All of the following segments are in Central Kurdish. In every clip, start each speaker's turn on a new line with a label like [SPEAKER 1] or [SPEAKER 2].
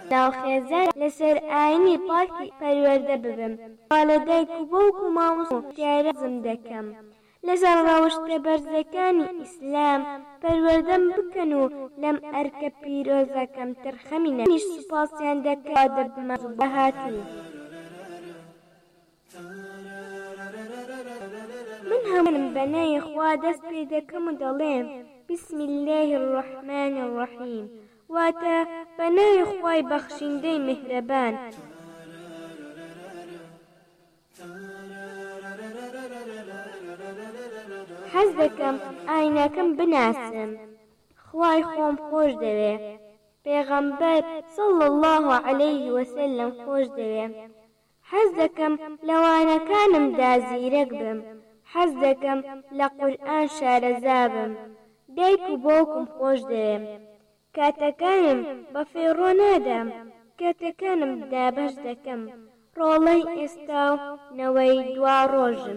[SPEAKER 1] ناوخێزان لەسەر ئاینی پاکی پەروەردە ببم. والدەیک و باوک و مامۆستا دیارەزم دەکەم لەسەر ڕەوشتە بەرزەکانی ئیسلام پەروەردەم بکەن و لەم ئەرکە پیرۆزەکەم ترخەمی نەبێت. سوپاسیان دەکەم دەبمە بەهاتوو. من هەمووم بەنای خوا دەست پێ دەکەم و دەڵێم بسم الله الرحمن الرحیم، واتە بەنای خوای بەخشندەی میهرەبان. حەز دەکەم ئاینەکەم بناسم، خوای خۆم خۆش دەوێ، پێغەمبەر صلی الله علیه وسلم خۆش دەوێ. حەز دەکەم لەوانەکانمدا زیرەک بم، حەز دەکەم لە قورئان شارەزا بم، دایک و باوکم خۆش دەوێ، کاتەکانم بە فێڕۆ نادام، کاتەکانم دابەش دەکەم، ڕۆڵەی ئێستا و نەوەی دوا ڕۆژم.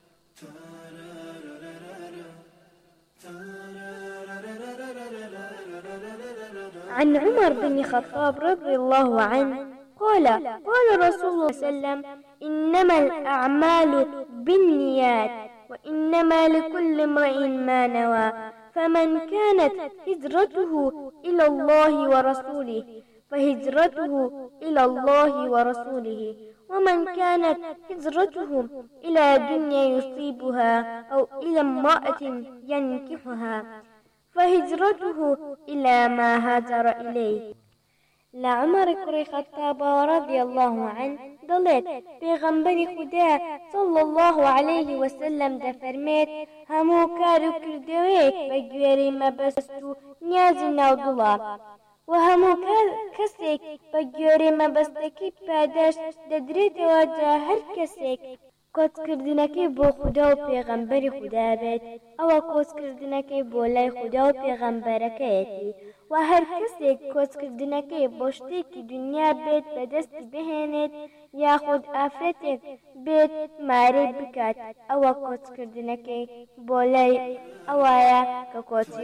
[SPEAKER 1] عن عمر بن الخطاب رضي الله عنه قال رسول الله صلى الله عليه وسلم إنما الأعمال بالنيات وإنما لكل امرئ ما نوى فمن كانت هجرته إلى الله ورسوله فهجرته إلى الله ورسوله ومن كانت هجرته إلى دنيا يصيبها أو إلى امرأة ينكحها فهجرته إلى ما هاجر إليه. لعمر كري خطاب رضي الله عنه دلت پیغمبر خدا صلى الله عليه وسلم دفرميت همو كارو كردويك بگويري مبستو نيازي ناودلا وهمو كسيك بگويري مبستكي پاداش ددريت واجه هر كسيك کۆچکردنەکەی بۆ خوددا و پێغەمبەری خوددا بێت، ئەوە کۆچکردنەکەی بۆ لای خوددا و پێغەمبەرەکەیەتی، و هەر کەسێک کۆچکردنەکەی بۆ شتێکی دنیا بێت بەدەستی بهێنێت یاخود ئافرەتێک بێت مارەی بکات، ئەوە کۆچکردنەکەی بۆ لای ئەوایە کە کۆچی